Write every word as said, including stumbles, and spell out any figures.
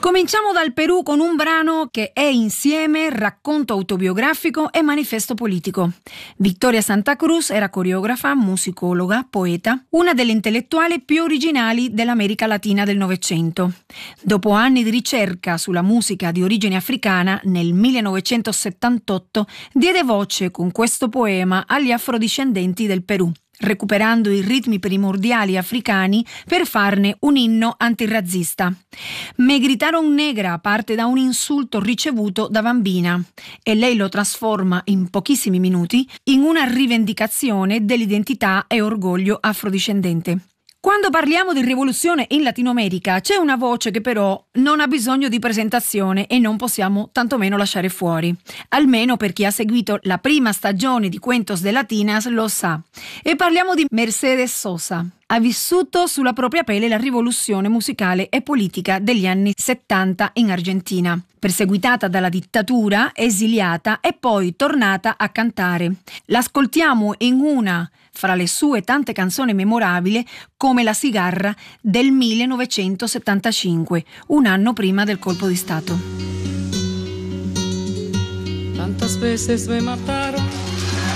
Cominciamo dal Perù con un brano che è insieme racconto autobiografico e manifesto politico. Victoria Santa Cruz era coreografa, musicologa, poeta, una delle intellettuali più originali dell'America Latina del Novecento. Dopo anni di ricerca sulla musica di origine africana, nel millenovecentosettantotto diede voce con questo poema agli afrodiscendenti del Perù, recuperando i ritmi primordiali africani per farne un inno antirazzista. Me gritaron negra parte da un insulto ricevuto da bambina e lei lo trasforma in pochissimi minuti in una rivendicazione dell'identità e orgoglio afrodiscendente. Quando parliamo di rivoluzione in Latino America c'è una voce che però non ha bisogno di presentazione e non possiamo tantomeno lasciare fuori. Almeno per chi ha seguito la prima stagione di Cuentos de Latinas lo sa. E parliamo di Mercedes Sosa. Ha vissuto sulla propria pelle la rivoluzione musicale e politica degli anni settanta in Argentina. Perseguitata dalla dittatura, esiliata e poi tornata a cantare. L'ascoltiamo in una fra le sue tante canzoni memorabili come La cigarra del millenovecentosettantacinque, un anno prima del colpo di Stato. Tantas veces me mataron